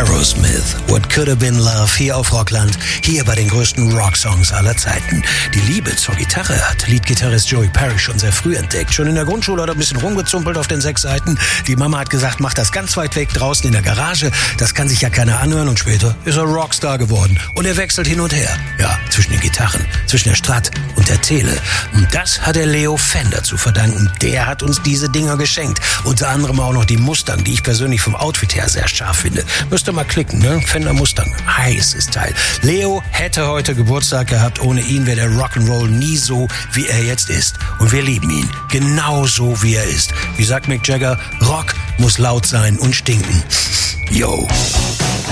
Aerosmith, What Could Have Been Love, hier auf Rockland, hier bei den größten Rocksongs aller Zeiten. Die Liebe zur Gitarre hat Leadgitarrist Joey Parrish schon sehr früh entdeckt. Schon in der Grundschule hat er ein bisschen rumgezumpelt auf den 6 Seiten. Die Mama hat gesagt, mach das ganz weit weg draußen in der Garage, das kann sich ja keiner anhören. Und später ist er Rockstar geworden. Und er wechselt hin und her. Ja, zwischen den Gitarren, zwischen der Strat und der Tele. Und das hat er Leo Fender zu verdanken. Der hat uns diese Dinger geschenkt. Unter anderem auch noch die Mustang, die ich persönlich vom Outfit her sehr scharf finde. Müsst ihr mal klicken, ne? Fender Mustang. Heißes Teil. Leo hätte heute Geburtstag gehabt. Ohne ihn wäre der Rock'n'Roll nie so, wie er jetzt ist. Und wir lieben ihn. Genauso, wie er ist. Wie sagt Mick Jagger, Rock muss laut sein und stinken. Yo.